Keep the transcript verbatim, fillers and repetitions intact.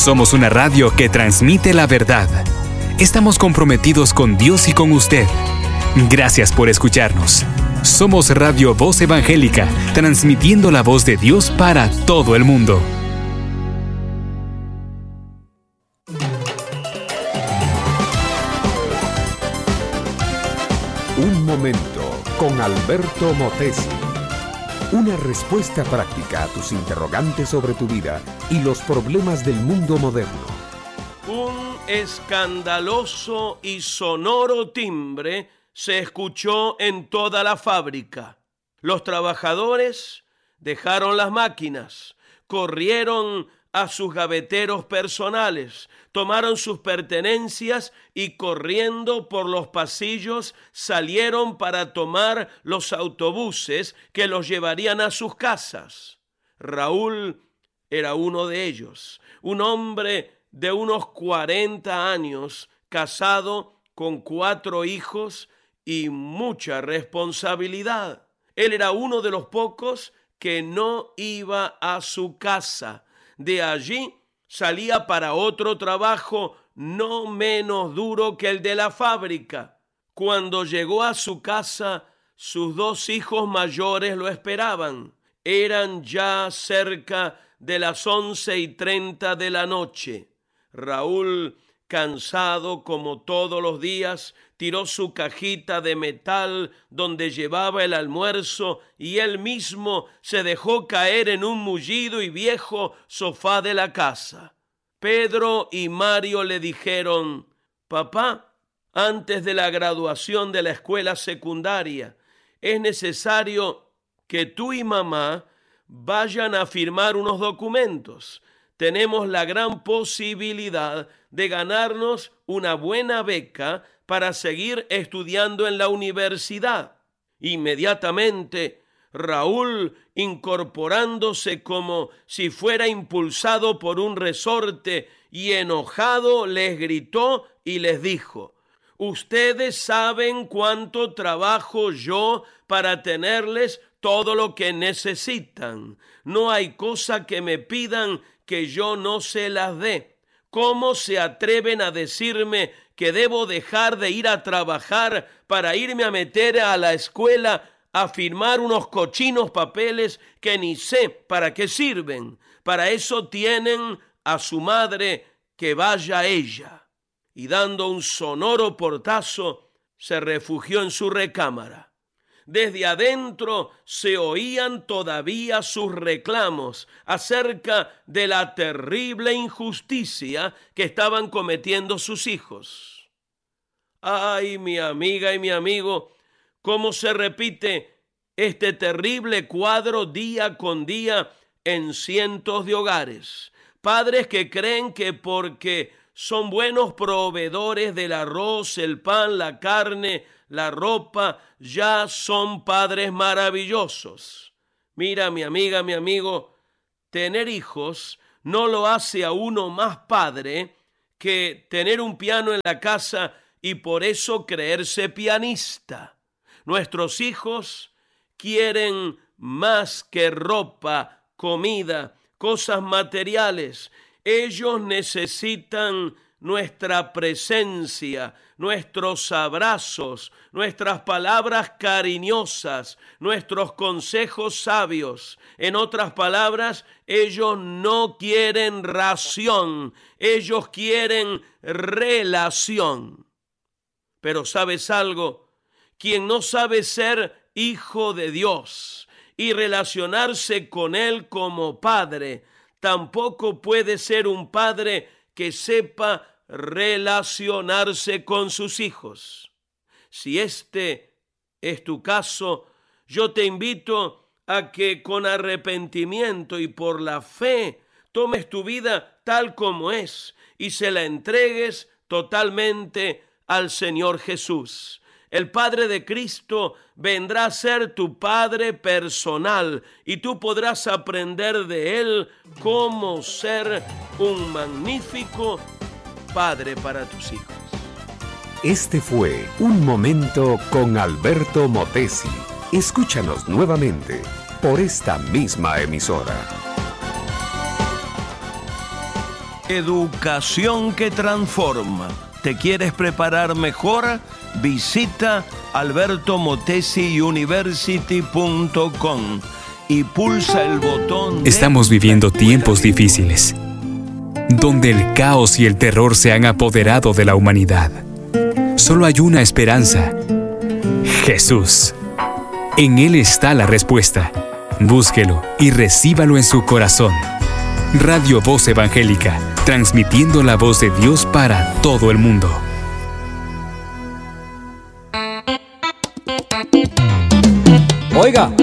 Somos una radio que transmite la verdad. Estamos comprometidos con Dios y con usted. Gracias por escucharnos. Somos Radio Voz Evangélica, transmitiendo la voz de Dios para todo el mundo. Un momento con Alberto Motesi. Una respuesta práctica a tus interrogantes sobre tu vida y los problemas del mundo moderno. Un escandaloso y sonoro timbre se escuchó en toda la fábrica. Los trabajadores dejaron las máquinas, corrieron a sus gaveteros personales, tomaron sus pertenencias y corriendo por los pasillos salieron para tomar los autobuses que los llevarían a sus casas. Raúl era uno de ellos, un hombre de unos cuarenta años, casado con cuatro hijos y mucha responsabilidad. Él era uno de los pocos que no iba a su casa. De allí salía para otro trabajo no menos duro que el de la fábrica. Cuando llegó a su casa, sus dos hijos mayores lo esperaban. Eran ya cerca de las once y treinta de la noche. Raúl, cansado como todos los días, tiró su cajita de metal donde llevaba el almuerzo y él mismo se dejó caer en un mullido y viejo sofá de la casa. Pedro y Mario le dijeron: «Papá, antes de la graduación de la escuela secundaria, es necesario que tú y mamá vayan a firmar unos documentos. Tenemos la gran posibilidad de ganarnos una buena beca para seguir estudiando en la universidad». Inmediatamente, Raúl, incorporándose como si fuera impulsado por un resorte y enojado, les gritó y les dijo: «Ustedes saben cuánto trabajo yo para tenerles todo lo que necesitan. No hay cosa que me pidan que yo no se las dé. ¿Cómo se atreven a decirme que debo dejar de ir a trabajar para irme a meter a la escuela a firmar unos cochinos papeles que ni sé para qué sirven? Para eso tienen a su madre, que vaya ella». Y dando un sonoro portazo, se refugió en su recámara. Desde adentro se oían todavía sus reclamos acerca de la terrible injusticia que estaban cometiendo sus hijos. Ay, mi amiga y mi amigo, cómo se repite este terrible cuadro día con día en cientos de hogares. Padres que creen que porque son buenos proveedores del arroz, el pan, la carne, la ropa, ya son padres maravillosos. Mira, mi amiga, mi amigo, tener hijos no lo hace a uno más padre que tener un piano en la casa y por eso creerse pianista. Nuestros hijos quieren más que ropa, comida, cosas materiales. Ellos necesitan nuestra presencia, nuestros abrazos, nuestras palabras cariñosas, nuestros consejos sabios. En otras palabras, ellos no quieren ración, ellos quieren relación. Pero ¿sabes algo? Quien no sabe ser hijo de Dios y relacionarse con Él como padre, tampoco puede ser un padre que sepa relacionarse con sus hijos. Si este es tu caso, yo te invito a que con arrepentimiento y por la fe tomes tu vida tal como es y se la entregues totalmente al Señor Jesús. El Padre de Cristo vendrá a ser tu Padre personal y tú podrás aprender de Él cómo ser un magnífico Padre para tus hijos. Este fue Un Momento con Alberto Motesi. Escúchanos nuevamente por esta misma emisora. Educación que transforma. ¿Te quieres preparar mejor? Visita alberto motesi university punto com y pulsa el botón de... Estamos viviendo tiempos difíciles, donde el caos y el terror se han apoderado de la humanidad. Solo hay una esperanza: Jesús. En Él está la respuesta. Búsquelo y recíbalo en su corazón. Radio Voz Evangélica, transmitiendo la voz de Dios para todo el mundo. Oiga,